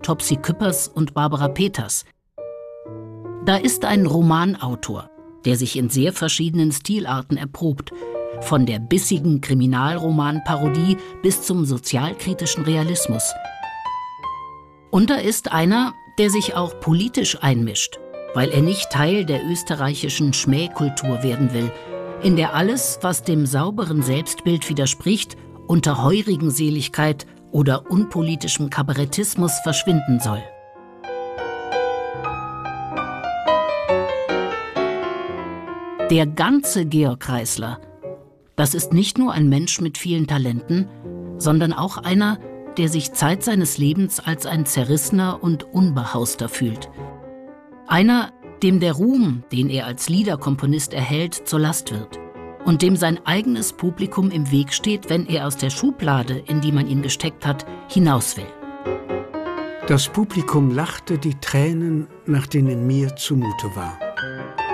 Topsy Küppers und Barbara Peters. Da ist ein Romanautor, der sich in sehr verschiedenen Stilarten erprobt, von der bissigen Kriminalromanparodie bis zum sozialkritischen Realismus. Und da ist einer, der sich auch politisch einmischt, weil er nicht Teil der österreichischen Schmähkultur werden will, in der alles, was dem sauberen Selbstbild widerspricht, unter Heurigenseligkeit oder unpolitischem Kabarettismus verschwinden soll. Der ganze Georg Kreisler, das ist nicht nur ein Mensch mit vielen Talenten, sondern auch einer, der sich Zeit seines Lebens als ein Zerrissener und Unbehauster fühlt. Einer, dem der Ruhm, den er als Liederkomponist erhält, zur Last wird. Und dem sein eigenes Publikum im Weg steht, wenn er aus der Schublade, in die man ihn gesteckt hat, hinaus will. Das Publikum lachte die Tränen, nach denen mir zumute war.